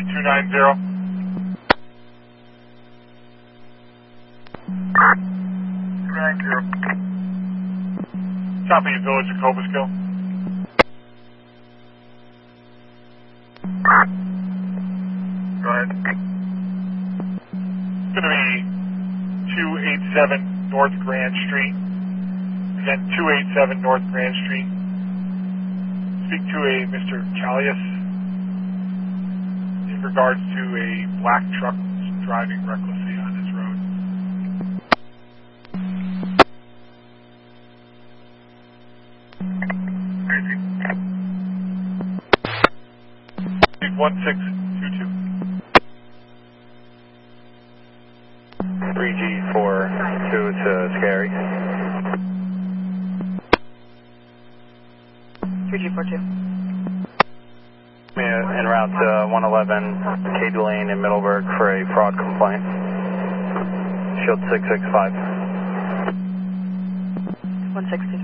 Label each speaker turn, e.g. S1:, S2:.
S1: 3290. Thank you. Copy, Village of Cobleskill. Go ahead. It's going to be 287 North Grand Street. Again, 287 North Grand Street. Speak to a Mr. Callius in regards to a black truck driving recklessly on his road. Crazy. 1622.
S2: 3G42 to Scary.
S3: 3G42.
S2: En route to 111 Cade Lane in Middleburg for a fraud complaint. Shield 665.
S3: 160.